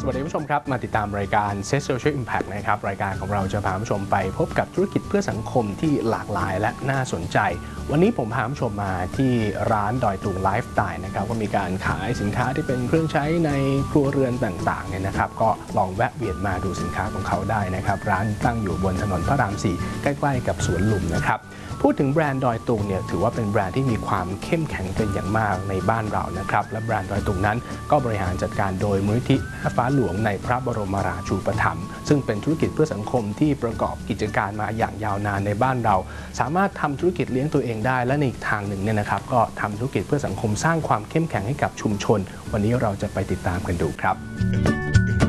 วัสดีผู้ชมครับมาติดตามรายการ Set Social Impact นะครับรายการของเราจะพาผู้ชมไปพบกับธุรกิจเพื่อสังคมที่หลากหลายและน่าสนใจวันนี้ผมพาผู้ชมมาที่ร้านดอยตุงไลฟ์สไตล์นะครับก็มีการขายสินค้าที่เป็นเครื่องใช้ในครัวเรือนต่างๆเนี่ยนะครับก็ลองแวะเวียนมาดูสินค้าของเขาได้นะครับร้านตั้งอยู่บนถนนพระราม 4 ใกล้ๆกับสวนลุมนะครับพูดถึงแบรนด์ดอยตุงเนี่ยถือว่าเป็นแบรนด์ที่มีความเข้มแข็งเป็นอย่างมากในบ้านเรานะครับและแบรนด์ดอยตุงนั้นก็บริหารจัดการโดยมูลนิธิฟ้าหลวงในพระบรมราชูปถัมภ์ซึ่งเป็นธุรกิจเพื่อสังคมที่ประกอบกิจการมาอย่างยาวนานในบ้านเราสามารถทำธุรกิจเลี้ยงตัวเองได้และในอีกทางหนึ่งเนี่ยนะครับก็ทำธุรกิจเพื่อสังคมสร้างความเข้มแข็งให้กับชุมชนวันนี้เราจะไปติดตามกันดูครับ